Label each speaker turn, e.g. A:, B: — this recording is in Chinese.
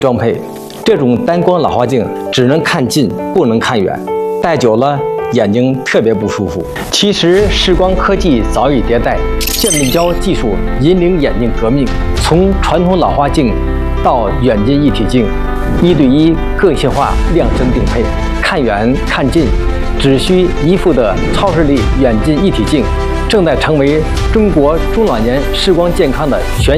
A: 装配。这种单光老花镜只能看近，不能看远，戴久了眼睛特别不舒服。其实视光科技早已迭代，渐变焦技术引领眼镜革命，从传统老花镜到远近一体镜，1对1个性化量身定配，看远看近只需一副的超视力远近一体镜，正在成为中国中老年视光健康的选